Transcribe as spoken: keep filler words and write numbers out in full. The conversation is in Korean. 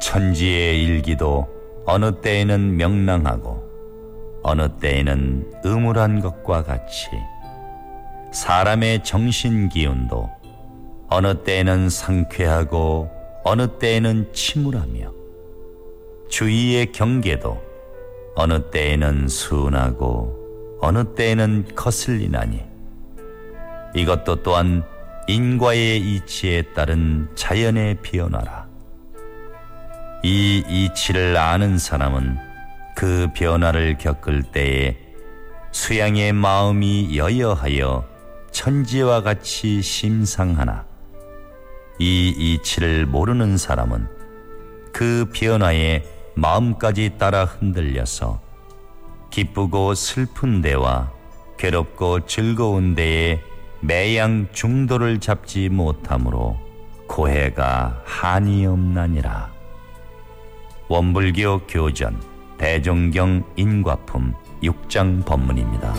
천지의 일기도 어느 때에는 명랑하고 어느 때에는 음울한 것과 같이 사람의 정신 기운도 어느 때에는 상쾌하고 어느 때에는 침울하며 주위의 경계도 어느 때에는 순하고 어느 때에는 거슬리나니 이것도 또한 인과의 이치에 따른 자연의 변화라. 이 이치를 아는 사람은 그 변화를 겪을 때에 수양의 마음이 여여하여 천지와 같이 심상하나 이 이치를 모르는 사람은 그 변화에 마음까지 따라 흔들려서 기쁘고 슬픈 데와 괴롭고 즐거운 데에 매양 중도를 잡지 못하므로 고해가 한이 없나니라. 원불교 교전 대종경 인과품 육 장 법문입니다.